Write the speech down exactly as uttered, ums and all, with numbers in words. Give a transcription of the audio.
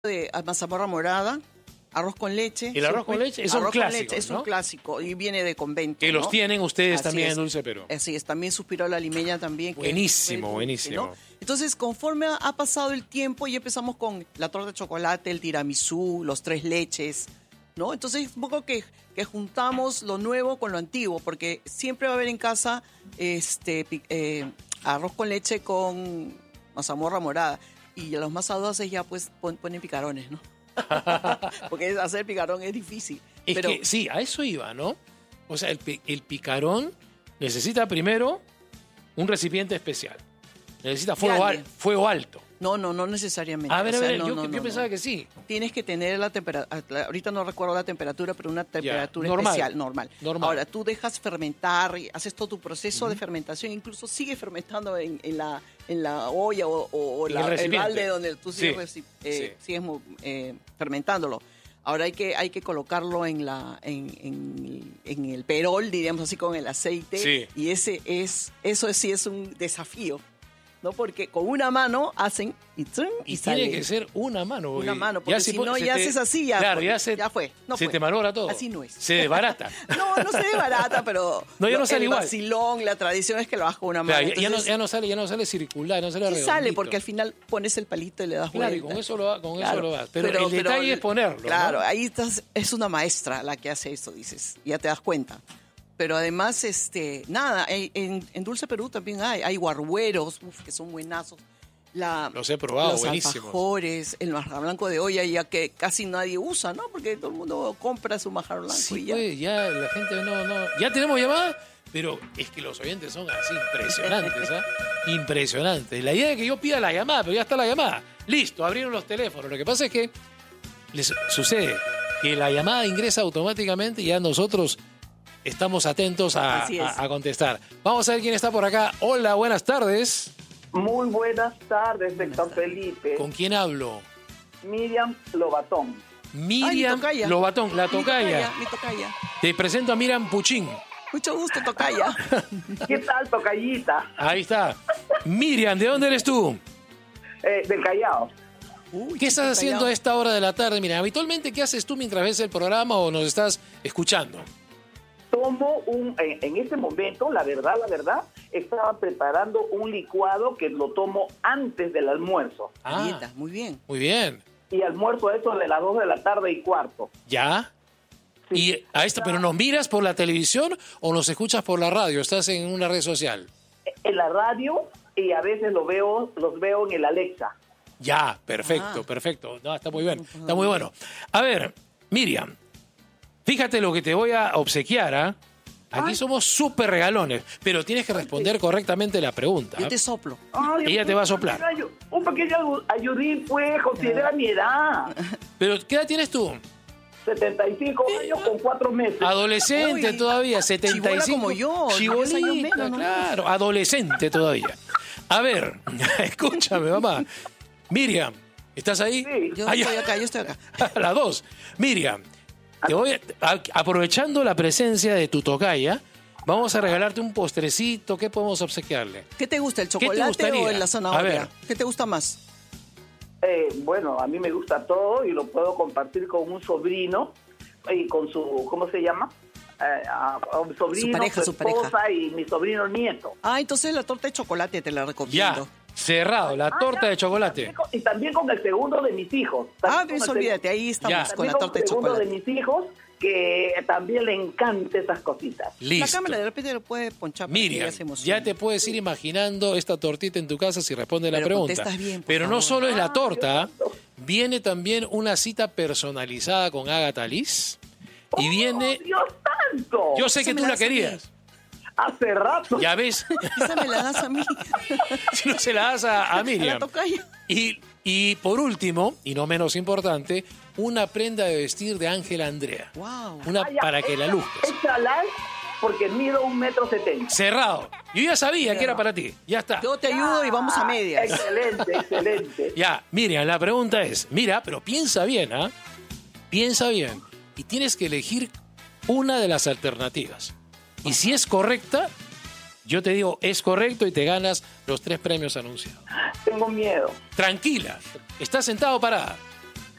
de mazamorra morada, arroz con leche. El arroz con leche es un arroz clásico, con leche, es ¿no? un clásico y viene de convento. Que los ¿no? tienen ustedes Así también es. en Dulce Perú. Así es, también Suspirola Limeña también. Que Buenísimo, es, buenísimo. ¿no? Entonces, conforme ha pasado el tiempo, ya empezamos con la torta de chocolate, el tiramisú, los tres leches, ¿no? Entonces, es un poco que, que juntamos lo nuevo con lo antiguo, porque siempre va a haber en casa este eh, arroz con leche con mazamorra morada. Y los más audaces ya pues ponen picarones, ¿no? Porque hacer picarón es difícil. Es pero... que sí, a eso iba, ¿no? O sea, el, el picarón necesita primero un recipiente especial. Necesita fuego, al, fuego alto. No, no, no necesariamente. A ver, a ver, o sea, no, yo, no, yo no, pensaba no. que sí. Tienes que tener la temperatura, ahorita no recuerdo la temperatura, pero una temperatura ya, normal, especial, normal. normal. Ahora, tú dejas fermentar, haces todo tu proceso uh-huh. de fermentación, incluso sigue fermentando en, en, la, en la olla o, o la, el, el balde donde tú sigues, sí, eh, sí. sigues eh, fermentándolo. Ahora hay que, hay que colocarlo en, la, en, en, en el perol, diríamos así, con el aceite. Sí. Y ese es, eso sí es un desafío. ¿No? Porque con una mano hacen y, ¡trum! y, y sale. tiene que ser una mano. Una mano, porque si no ya te, haces así, ya, claro, fue, ya, se, ya fue. No se fue. te malogra todo. Así no es. Se desbarata. no, no se desbarata, pero no, ya no sale el igual. vacilón, la tradición es que lo hagas con una mano. Claro, Entonces, ya, no, ya, no sale, ya no sale circular, no sale sí redondito. sale, porque al final pones el palito y le das claro, vuelta. y con eso lo, con claro, eso lo das. Pero, pero el pero, detalle es ponerlo. Claro, ¿no? ahí estás, es una maestra la que hace esto, dices. Ya te das cuenta. Pero además, este, nada, en, en Dulce Perú también hay, hay guargueros, uf, que son buenazos. La, los he probado, los buenísimos. alfajores, el majar blanco de olla, ya que casi nadie usa, ¿no? Porque todo el mundo compra su majar blanco sí, y ya. Pues, ya la gente no, no. Ya tenemos llamada, pero es que los oyentes son así impresionantes, ¿ah? ¿eh? Impresionantes. La idea es que yo pida la llamada, pero ya está la llamada. Listo, abrieron los teléfonos. Lo que pasa es que les sucede que la llamada ingresa automáticamente y ya nosotros estamos atentos a, a, a contestar. Vamos a ver quién está por acá. Hola, buenas tardes. Muy buenas tardes, de San Felipe. ¿Con quién hablo? Miriam Lobatón. Miriam Ay, Lobatón, la tocaya. Mi tocaya. Te presento a Miriam Puchín. Mucho gusto, tocaya. ¿Qué tal, tocayita? Ahí está. Miriam, ¿de dónde eres tú? Eh, del Callao. Uy, ¿Qué estás haciendo Callao? a esta hora de la tarde? Mira, habitualmente, ¿qué haces tú mientras ves el programa o nos estás escuchando? Tomo un, en, en este momento, la verdad, la verdad, estaba preparando un licuado que lo tomo antes del almuerzo. Ah, dieta, muy bien. Muy bien. Y almuerzo a eso de las dos de la tarde y cuarto. ¿Ya? Sí, y a esto, ¿pero nos miras por la televisión o nos escuchas por la radio? ¿Estás en una red social? En la radio y a veces lo veo, los veo en el Alexa. Ya, perfecto, ah. perfecto. No, está muy bien, está muy bueno. A ver, Miriam. Fíjate lo que te voy a obsequiar, ¿ah? ¿eh? Aquí Ay. somos súper regalones, pero tienes que responder correctamente la pregunta. Yo te soplo. Ay, Ella te va a soplar. Un pequeño ayudín, pues, considera mi edad. ¿Pero qué edad tienes tú? setenta y cinco años con cuatro meses. Adolescente Uy, todavía, setenta y cinco. Como yo. Chibolita, menos, ¿no? Claro, adolescente todavía. A ver, escúchame, mamá. Miriam, ¿estás ahí? Sí. Yo estoy acá, yo estoy acá. Las dos. Miriam. Te voy a, aprovechando la presencia de tu tocaya, vamos a regalarte un postrecito. ¿Qué podemos obsequiarle? ¿Qué te gusta, el chocolate o la zanahoria? ¿Qué te gusta más? Eh, bueno, a mí me gusta todo y lo puedo compartir con un sobrino y con su, ¿cómo se llama? Eh, a, a un sobrino, su pareja, su esposa su pareja. Y mi sobrino nieto. Ah, entonces la torta de chocolate te la recomiendo. Ya. Cerrado, la torta ah, de chocolate. Y también, con, y también con el segundo de mis hijos. Ah, pues olvídate, ahí estamos ya. con la torta de chocolate. El segundo de mis hijos, que también le encanta esas cositas. Listo. La cámara de repente lo puede ponchar. Miriam, ya te puedes ir imaginando esta tortita en tu casa si responde la Pero pregunta. Bien, Pero favor. no solo es la ah, torta, viene también una cita personalizada con Agatha Liz. Y oh, viene... ¡Dios santo! Yo sé que tú la querías. Hace rato. Ya ves. Esa me la das a mí. Si no se la das a, a Miriam. A la tocaya. Y, y por último, y no menos importante, una prenda de vestir de Ángela Andrea. Wow. Una ah, ya, para que la luzcas. Échala porque mido un metro setenta. Cerrado. Yo ya sabía que era para ti. Ya está. Yo te ayudo y vamos a medias. Excelente, excelente. Ya, Miriam, la pregunta es, mira, pero piensa bien, ¿ah? ¿eh? Piensa bien. Y tienes que elegir una de las alternativas. Y si es correcta, yo te digo, es correcto y te ganas los tres premios anunciados. Tengo miedo. Tranquila. ¿Estás sentado o parada?